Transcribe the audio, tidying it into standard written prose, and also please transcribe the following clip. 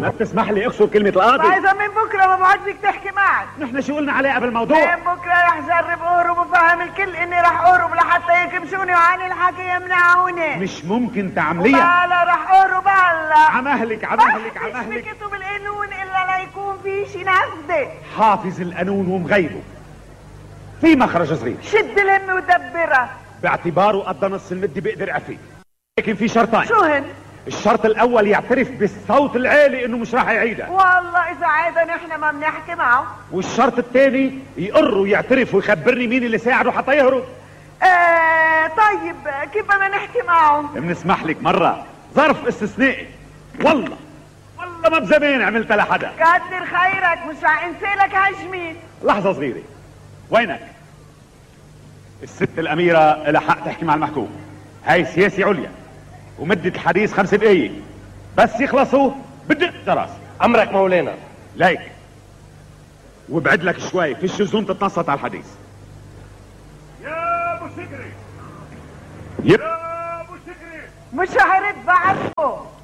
بتسمح لي اقصر كلمة القاضي؟ فاذا من بكره ما بعد فيك تحكي معك. نحن شو قلنا عليه قبل الموضوع؟ من بكره رح جرب اهرب وفهم الكل اني رح اهرب لحتى يكمشوني وعن الحكي يمنعوني. مش ممكن تعمليها. لا رح اهرب هلا. عمهلك عمهلك عمهلك. مش بكتب القانون الا ليكون في شي نفذه. حافظ القانون ومغيبه. في مخرج صغير. شد الهم ودبرها. باعتباره قضى نص المدة بيقدر يعفي، لكن في شرطين. شو هن؟ الشرط الاول يعترف بالصوت العالي انه مش راح يعيدها. والله اذا عادا نحن ما بنحكي معه. والشرط الثاني يقر ويعترف ويخبرني مين اللي ساعده حتى يهرب. طيب كيف بدنا نحكي معه؟ بنسمح لك مرة ظرف استثنائي. والله ما بزمان عملتها لحدا. كتر خيرك مش رح انسالك هالجميل. لحظة صغيرة، وينك؟ الست الأميرة لها حق تحكي مع المحكوم. هاي سياسة عليا ومدة الحديث 5 دقايق، بس يخلصوا بدق جرس. أمرك مولانا. ليك وابعد لك شوي، فيش لزوم تتنصت على الحديث. يا ابو سكري، يا ابو سكري. مش هرد بعرفه.